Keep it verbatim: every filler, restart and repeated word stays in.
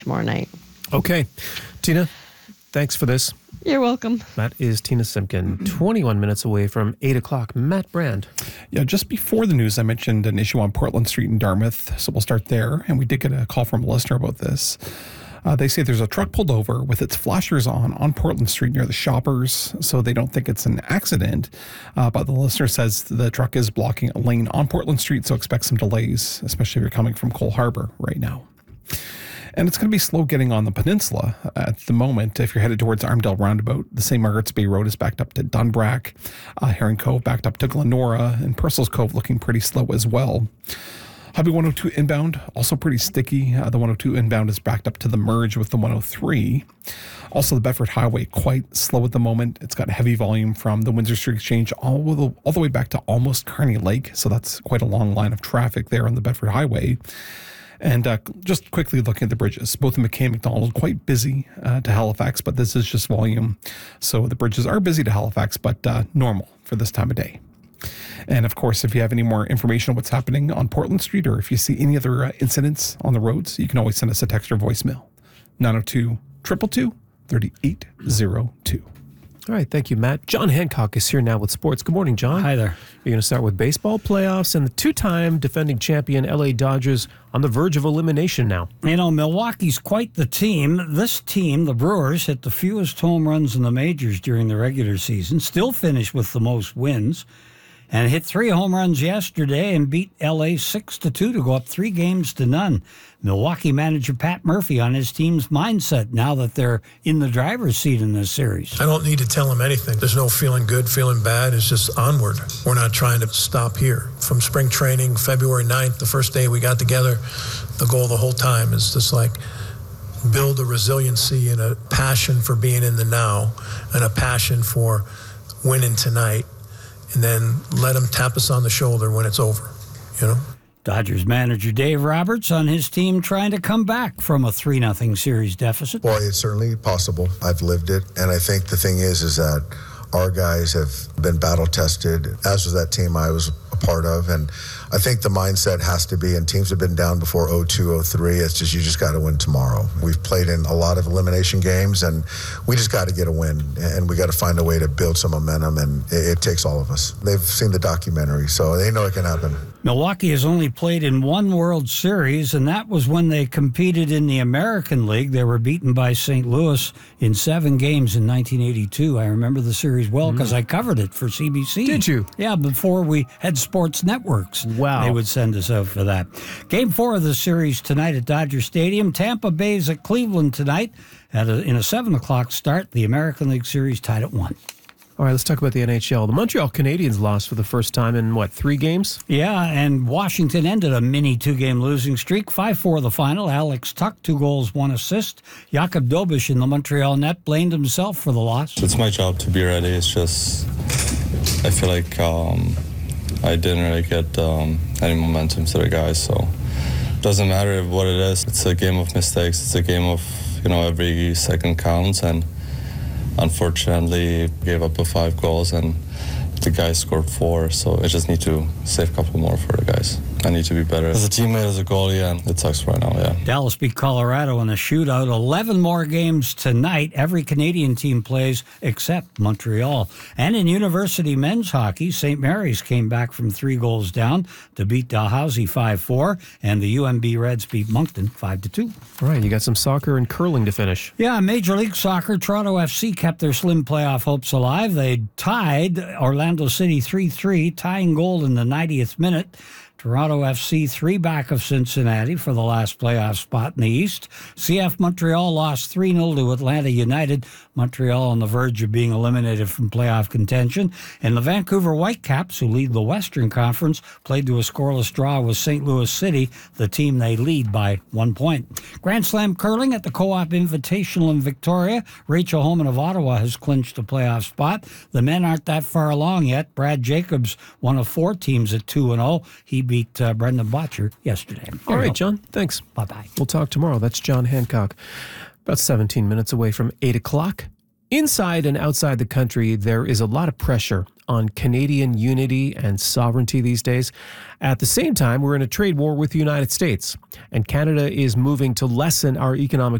tomorrow night. Okay. Tina, thanks for this. You're welcome. That is Tina Simpkin, twenty-one minutes away from eight o'clock. Matt Brand. Yeah, just before the news, I mentioned an issue on Portland Street in Dartmouth, so we'll start there. And we did get a call from a listener about this. Uh, they say there's a truck pulled over with its flashers on on Portland Street near the Shoppers, so they don't think it's an accident. Uh, but the listener says the truck is blocking a lane on Portland Street, so expect some delays, especially if you're coming from Cole Harbour right now. And it's going to be slow getting on the peninsula at the moment. If you're headed towards Armdale Roundabout, the Saint Margaret's Bay Road is backed up to Dunbrack, uh, Heron Cove backed up to Glenora, and Purcell's Cove looking pretty slow as well. Highway one oh two inbound, also pretty sticky. Uh, the one oh two inbound is backed up to the merge with the one oh three. Also, the Bedford Highway, quite slow at the moment. It's got heavy volume from the Windsor Street Exchange all the, all the way back to almost Kearney Lake. So that's quite a long line of traffic there on the Bedford Highway. And uh, just quickly looking at the bridges, both the McKay and McDonald quite busy uh, to Halifax, but this is just volume. So the bridges are busy to Halifax, but uh, normal for this time of day. And of course, if you have any more information on what's happening on Portland Street, or if you see any other uh, incidents on the roads, you can always send us a text or voicemail. nine oh two, two two two, three eight oh two. All right, thank you, Matt. John Hancock is here now with sports. Good morning, John. Hi there. You're going to start with baseball playoffs and the two-time defending champion L A Dodgers on the verge of elimination now. You know, Milwaukee's quite the team. This team, the Brewers, hit the fewest home runs in the majors during the regular season, still finished with the most wins, and hit three home runs yesterday and beat L A six to two to go up three games to none. Milwaukee manager Pat Murphy on his team's mindset now that they're in the driver's seat in this series. I don't need to tell them anything. There's no feeling good, feeling bad. It's just onward. We're not trying to stop here. From spring training, February ninth, the first day we got together, the goal the whole time is just like build a resiliency and a passion for being in the now and a passion for winning tonight, and then let them tap us on the shoulder when it's over, you know? Dodgers manager Dave Roberts on his team trying to come back from a three nothing series deficit. Boy, it's certainly possible. I've lived it. And I think the thing is, is that our guys have been battle tested, as was that team I was a part of. And I think the mindset has to be, and teams have been down before oh two, oh three, it's just you just got to win tomorrow. We've played in a lot of elimination games, and we just got to get a win. And we got to find a way to build some momentum, and it, it takes all of us. They've seen the documentary, so they know it can happen. Milwaukee has only played in one World Series, and that was when they competed in the American League. They were beaten by Saint Louis in seven games in nineteen eighty-two. I remember the series well because mm. I covered it for C B C. Did you? Yeah, before we had sports networks. Wow. They would send us out for that. Game four of the series tonight at Dodger Stadium. Tampa Bay's at Cleveland tonight. At a, in a seven o'clock start, the American League Series tied at one. All right, let's talk about the N H L. The Montreal Canadiens lost for the first time in, what, three games? Yeah, and Washington ended a mini two-game losing streak. five four the final. Alex Tuch, two goals, one assist. Jakub Dobiš in the Montreal net blamed himself for the loss. It's my job to be ready. It's just, I feel like um, I didn't really get um, any momentum to the guys, so it doesn't matter what it is. It's a game of mistakes. It's a game of, you know, every second counts, and unfortunately gave up a five goals and the guys scored four, so I just need to save a couple more for the guys. I need to be better as a teammate, as a goalie, and it sucks right now, yeah. Dallas beat Colorado in a shootout. eleven more games tonight. Every Canadian team plays except Montreal. And in university men's hockey, Saint Mary's came back from three goals down to beat Dalhousie five four, and the U M B Reds beat Moncton five to two. All right, you got some soccer and curling to finish. Yeah, Major League Soccer, Toronto F C kept their slim playoff hopes alive. They tied Orlando City three three, tying goal in the ninetieth minute. Toronto F C three back of Cincinnati for the last playoff spot in the East. C F Montreal lost three nil to Atlanta United. Montreal on the verge of being eliminated from playoff contention. And the Vancouver Whitecaps, who lead the Western Conference, played to a scoreless draw with Saint Louis City, the team they lead by one point. Grand Slam curling at the Co-op Invitational in Victoria. Rachel Homan of Ottawa has clinched a playoff spot. The men aren't that far along yet. Brad Jacobs, one of four teams at two and oh. He beat uh, Brendan Botcher yesterday. All right, John. Thanks. Bye-bye. We'll talk tomorrow. That's John Hancock. About seventeen minutes away from eight o'clock. Inside and outside the country, there is a lot of pressure on Canadian unity and sovereignty these days. At the same time, we're in a trade war with the United States, and Canada is moving to lessen our economic